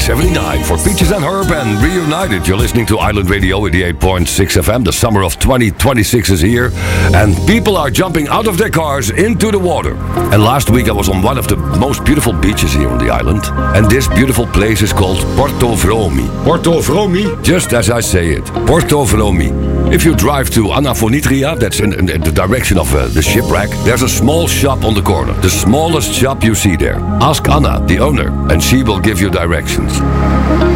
1979 for Peaches and Herb and Reunited. You're listening to Island Radio 88.6 FM. The summer of 2026 is here, and people are jumping out of their cars into the water. And last week I was on one of the most beautiful beaches here on the island, and this beautiful place is called Porto Vromi. Porto Vromi? Just as I say it, Porto Vromi. If you drive to Anafonitria, that's in the direction of the shipwreck, there's a small shop on the corner. The smallest shop you see there. Ask Anna, the owner, and she will give you directions.